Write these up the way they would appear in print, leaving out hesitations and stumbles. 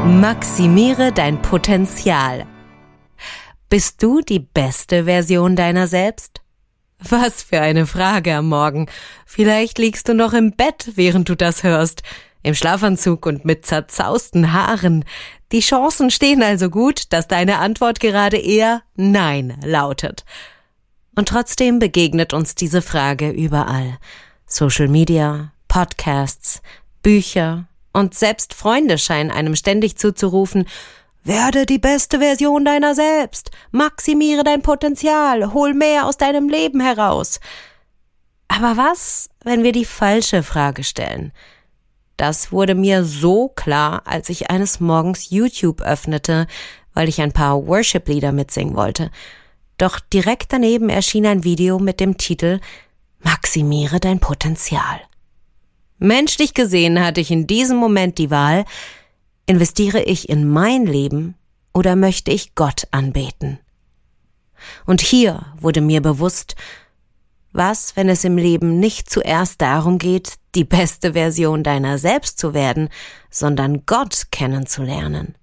Maximiere dein Potenzial. Bist du die beste Version deiner selbst? Was für eine Frage am Morgen. Vielleicht liegst du noch im Bett, während du das hörst, im Schlafanzug und mit zerzausten Haaren. Die Chancen stehen also gut, dass deine Antwort gerade eher Nein lautet. Und trotzdem begegnet uns diese Frage überall. Social Media, Podcasts, Bücher und selbst Freunde scheinen einem ständig zuzurufen: Werde die beste Version deiner selbst, maximiere dein Potenzial, hol mehr aus deinem Leben heraus. Aber was, wenn wir die falsche Frage stellen? Das wurde mir so klar, als ich eines Morgens YouTube öffnete, weil ich ein paar Worship-Lieder mitsingen wollte. Doch direkt daneben erschien ein Video mit dem Titel Maximiere dein Potenzial. Menschlich gesehen hatte ich in diesem Moment die Wahl: Investiere ich in mein Leben oder möchte ich Gott anbeten? Und hier wurde mir bewusst, was, wenn es im Leben nicht zuerst darum geht, die beste Version deiner selbst zu werden, sondern Gott kennenzulernen?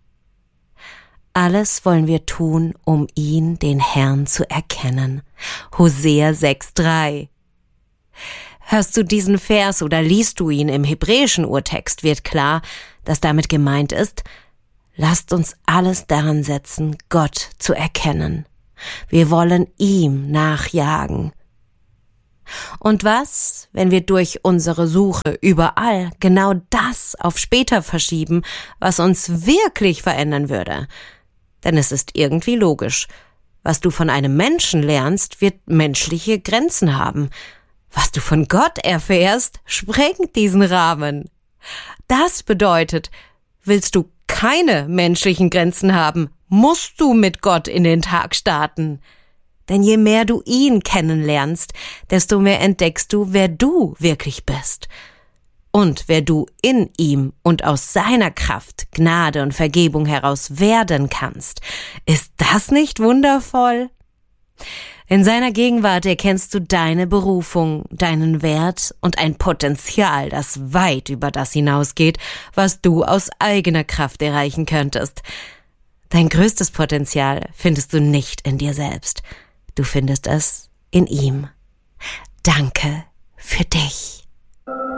Alles wollen wir tun, um ihn, den Herrn, zu erkennen. Hosea 6,3. Hörst du diesen Vers oder liest du ihn im hebräischen Urtext, wird klar, dass damit gemeint ist: Lasst uns alles daran setzen, Gott zu erkennen. Wir wollen ihm nachjagen. Und was, wenn wir durch unsere Suche überall genau das auf später verschieben, was uns wirklich verändern würde? Denn es ist irgendwie logisch. Was du von einem Menschen lernst, wird menschliche Grenzen haben. Was du von Gott erfährst, sprengt diesen Rahmen. Das bedeutet, willst du keine menschlichen Grenzen haben, musst du mit Gott in den Tag starten. Denn je mehr du ihn kennenlernst, desto mehr entdeckst du, wer du wirklich bist. Und wer du in ihm und aus seiner Kraft, Gnade und Vergebung heraus werden kannst. Ist das nicht wundervoll? In seiner Gegenwart erkennst du deine Berufung, deinen Wert und ein Potenzial, das weit über das hinausgeht, was du aus eigener Kraft erreichen könntest. Dein größtes Potenzial findest du nicht in dir selbst. Du findest es in ihm. Danke für dich.